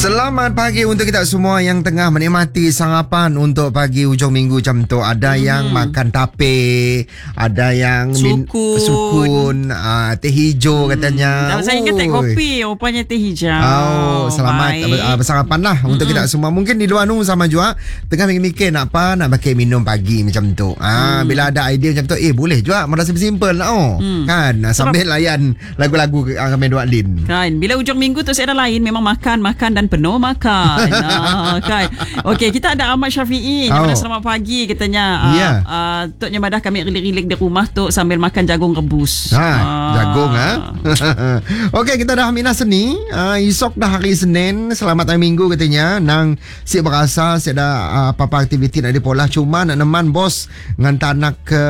Selamat pagi untuk kita semua yang tengah menikmati sarapan untuk pagi hujung minggu macam tu. Ada yang makan tape, ada yang sukun, teh hijau katanya. Saya ingat teh kopi, rupanya teh hijau. Oh, selamat bersarapan lah untuk kita semua. Mungkin di luar sama juga tengah mikir nak apa, nak pakai minum pagi macam tu. Bila ada idea macam tu, boleh juga merasa simple lah. Kan, sambil layan lagu-lagu kami dua Lin. Kan, bila hujung minggu tu saya ada lain, memang makan dan penuh makan. Kan. Okey, kita ada Ahmad Syafi'i. Selamat pagi katanya. Toknya madah kami rilik-rilik di rumah tu sambil makan jagung rebus. Jagung Okey, kita dah Aminah Seni. Esok dah hari Senin. Selamat hari Minggu katanya. Nang si berasa saya ada apa-apa aktiviti nak dipolah, cuma nak neman bos ngantar anak ke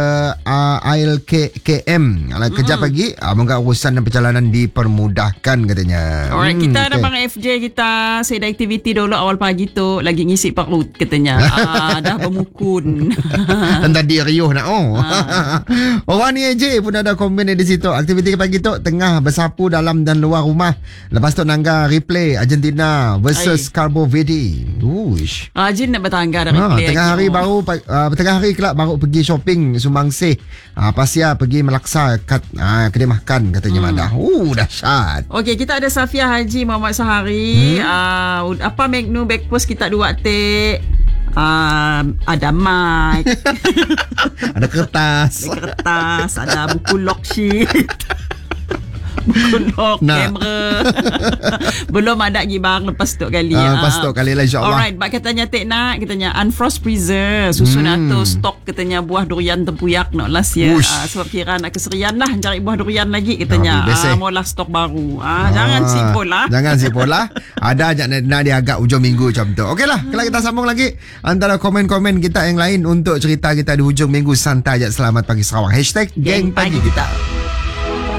ALKM. Kejap pagi, moga urusan dan perjalanan dipermudahkan katanya. Alright, kita ada Bang FJ kita. Saya ada aktiviti dulu awal pagi tu, lagi ngisi perut katanya. Dah bermukun. Dan tadi riuh nak orang ni AJ pun ada komen di situ. Aktiviti pagi tu tengah bersapu dalam dan luar rumah. Lepas tu nangga replay Argentina versus Cabo Verde. Uish. Jin nak bertangga dah replay. Tengah hari kelak baru pergi shopping Sumbangsi. Pasia pergi melaksa kat kedai makan katanya madah. Dahsyat. Okey, kita ada Safia Haji Muhammad Sahari. Apa menu breakfast kita dua teh? Ada mic. Ada kertas. Ada buku lock sheet. Buku lock kamera. Belum ada gibang lepas tu kali. Lepas tu kali lah insyaAllah. Alright, bak katanya tek nak, katanya unfrost freezer susun atau stok katanya buah durian tempuyak nak last year. Sebab kira nak keserian lah cari buah durian lagi katanya. Mau lah stok baru. Jangan sipol lah. Jangan sipol lah. Ada ajak nak dia agak hujung minggu macam tu. Okey lah, kalau kita sambung lagi antara komen-komen kita yang lain untuk cerita kita di hujung minggu santai. Selamat pagi Sarawak. #Geng Pagi Kita.